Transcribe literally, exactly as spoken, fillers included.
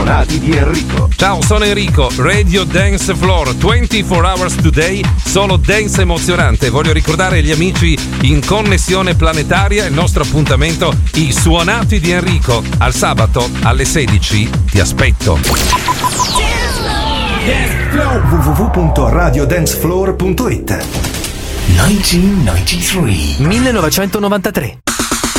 suonati di Enrico. Ciao, sono Enrico, Radio Dance Floor, ventiquattro hours today, solo dance emozionante. Voglio ricordare agli amici in connessione planetaria il nostro appuntamento, i suonati di Enrico. Al sabato alle sedici ti aspetto. w w w punto radio dance floor punto it millenovecentonovantatré